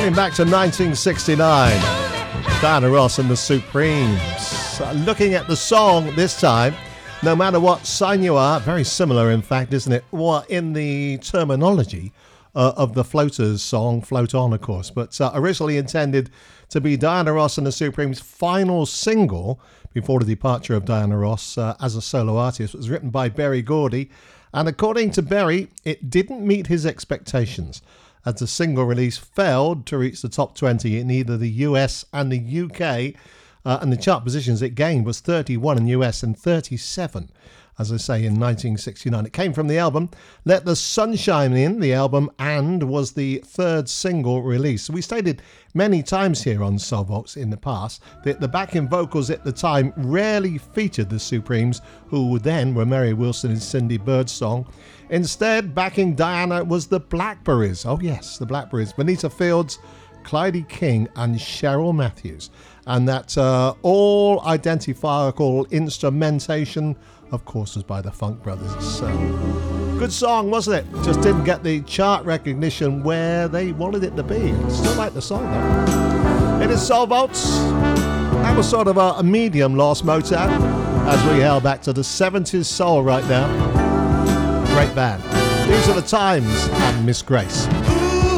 Going back to 1969, Diana Ross and the Supremes. Looking at the song this time, no matter what sign you are, very similar in fact, isn't it? Well, in the terminology of the Floaters song, Float On, of course, but originally intended to be Diana Ross and the Supremes' final single before the departure of Diana Ross as a solo artist. It was written by Berry Gordy, and according to Berry, it didn't meet his expectations, as the single release failed to reach the top 20 in either the US and the UK, and the chart positions it gained was 31 in US and 37, as I say, in 1969. It came from the album Let the Sun Shine In, the album, and was the third single released. So we stated many times here on Soul Vaults in the past that the backing vocals at the time rarely featured the Supremes, who then were Mary Wilson and Cindy Birdsong. Instead, backing Diana was the Blackberries. Oh yes, the Blackberries. Bonita Fields, Clyde King and Cheryl Matthews. And that all identifiable instrumentation, of course, was by the Funk Brothers. So, good song, wasn't it? Just didn't get the chart recognition where they wanted it to be. Still like the song, though. It is Soul Vaults. That was sort of a medium lost Motown as we hail back to the 70s soul right now. Great band. These are the Times and Miss Grace.